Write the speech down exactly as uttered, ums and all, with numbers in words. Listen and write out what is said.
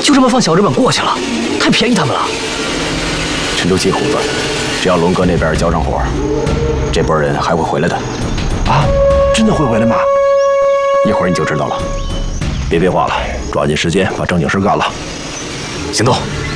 就这么放小日本过去了，太便宜他们了。 沉住气，虎子，只要龙哥那边交上活，这波人还会回来的。 啊，真的会回来吗？ 一会儿你就知道了。 别废话了，抓紧时间把正经事干了。 行动。